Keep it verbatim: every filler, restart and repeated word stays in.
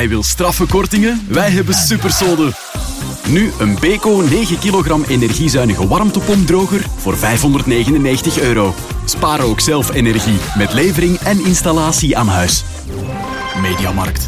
Jij wil straffe kortingen? Wij hebben supersolden. Nu een Beko negen kilogram energiezuinige warmtepompdroger voor vijfhonderdnegenennegentig euro. Spaar ook zelf energie met levering en installatie aan huis. Mediamarkt.